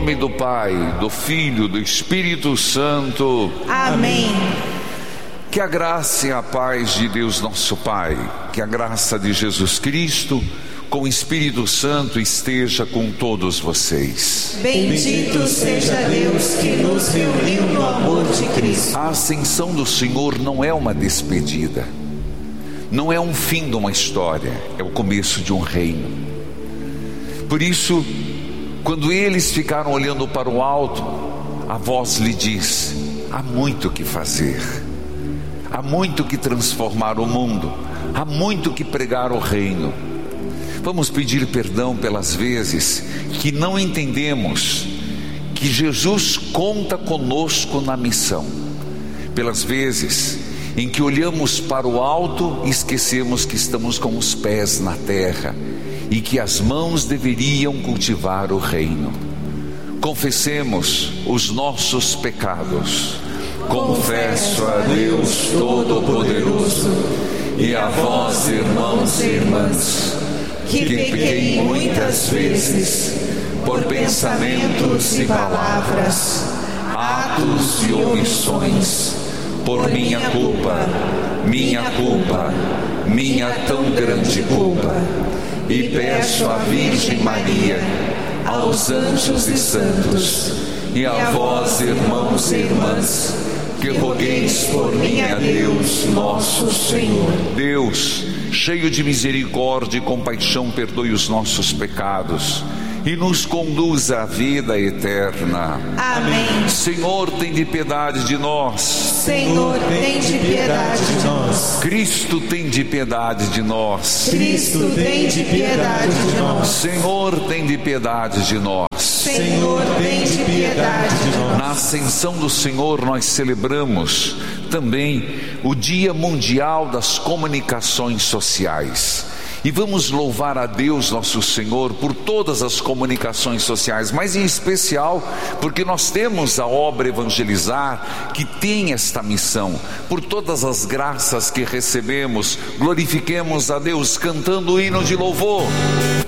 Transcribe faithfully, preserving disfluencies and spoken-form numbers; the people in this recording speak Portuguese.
nome do Pai, do Filho, do Espírito Santo. Amém. Que a graça e a paz de Deus nosso Pai, que a graça de Jesus Cristo com o Espírito Santo esteja com todos vocês. Bendito seja Deus que nos reuniu no amor de Cristo. A ascensão do Senhor não é uma despedida, não é um fim de uma história, é o começo de um reino. Por isso, quando eles ficaram olhando para o alto, a voz lhe diz: há muito o que fazer, há muito o que transformar o mundo, há muito o que pregar o reino. Vamos pedir perdão pelas vezes que não entendemos que Jesus conta conosco na missão, pelas vezes em que olhamos para o alto e esquecemos que estamos com os pés na terra e que as mãos deveriam cultivar o reino. Confessemos os nossos pecados. Confesso a Deus Todo-Poderoso e a vós, irmãos e irmãs, que pequei muitas vezes por pensamentos e palavras, atos e omissões, por minha culpa, minha culpa, minha tão grande culpa. E peço à Virgem Maria, aos anjos e santos, e a vós, irmãos e irmãs, que rogueis por mim a Deus nosso Senhor. Deus, cheio de misericórdia e compaixão, perdoe os nossos pecados e nos conduza à vida eterna. Amém. Senhor, tem de piedade de nós. Senhor, tem de piedade de nós. Cristo, tem de piedade de nós. Cristo, tem de piedade de nós. Senhor, tem de piedade de nós. Senhor, tem de piedade de nós. Na ascensão do Senhor nós celebramos também o Dia Mundial das Comunicações Sociais. E vamos louvar a Deus nosso Senhor por todas as comunicações sociais, mas em especial porque nós temos a obra Evangelizar, que tem esta missão. Por todas as graças que recebemos, glorifiquemos a Deus cantando o hino de louvor.